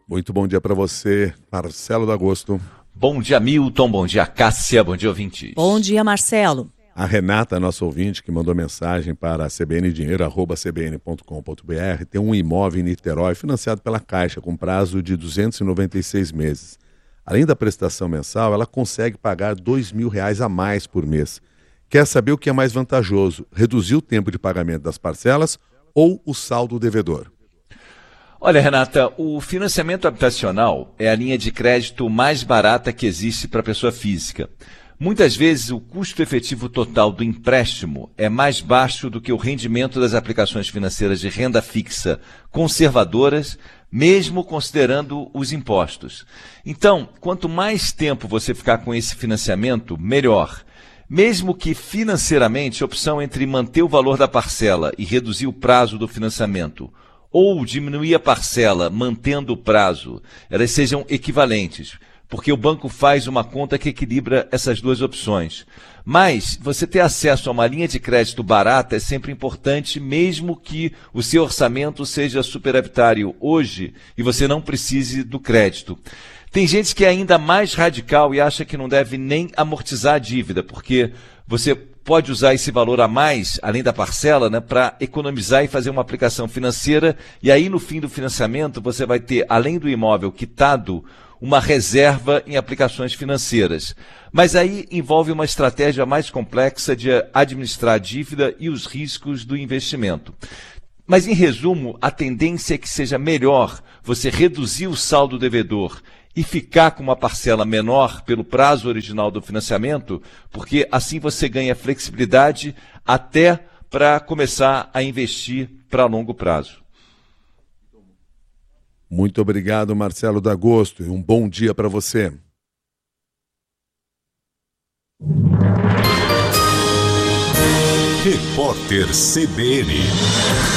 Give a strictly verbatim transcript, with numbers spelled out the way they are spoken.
Muito bom dia para você, Marcelo D'Agosto. Bom dia, Milton. Bom dia, Cássia. Bom dia, ouvintes. Bom dia, Marcelo. A Renata, nossa ouvinte, que mandou mensagem para cbndinheiro arroba c b n ponto com ponto b r, tem um imóvel em Niterói financiado pela Caixa com prazo de duzentos e noventa e seis meses. Além da prestação mensal, ela consegue pagar dois mil reais a mais por mês. Quer saber o que é mais vantajoso, reduzir o tempo de pagamento das parcelas ou o saldo devedor? Olha, Renata, o financiamento habitacional é a linha de crédito mais barata que existe para a pessoa física. Muitas vezes o custo efetivo total do empréstimo é mais baixo do que o rendimento das aplicações financeiras de renda fixa conservadoras, mesmo considerando os impostos. Então, quanto mais tempo você ficar com esse financiamento, melhor. Mesmo que financeiramente a opção entre manter o valor da parcela e reduzir o prazo do financiamento ou diminuir a parcela mantendo o prazo, elas sejam equivalentes, porque o banco faz uma conta que equilibra essas duas opções. Mas você ter acesso a uma linha de crédito barata é sempre importante, mesmo que o seu orçamento seja superavitário hoje e você não precise do crédito. Tem gente que é ainda mais radical e acha que não deve nem amortizar a dívida, porque você pode usar esse valor a mais, além da parcela, né, para economizar e fazer uma aplicação financeira. E aí, no fim do financiamento, você vai ter, além do imóvel quitado, uma reserva em aplicações financeiras. Mas aí envolve uma estratégia mais complexa de administrar a dívida e os riscos do investimento. Mas, em resumo, a tendência é que seja melhor você reduzir o saldo devedor e ficar com uma parcela menor pelo prazo original do financiamento, porque assim você ganha flexibilidade até para começar a investir para longo prazo. Muito obrigado, Marcelo D'Agosto, e um bom dia para você. Repórter C B N.